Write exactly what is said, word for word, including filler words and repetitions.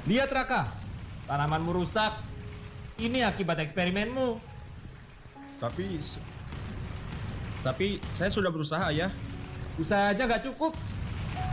Lihat Raka, tanamanmu rusak. Ini akibat eksperimenmu. Tapi... Tapi saya sudah berusaha, Ayah. Usaha aja nggak cukup.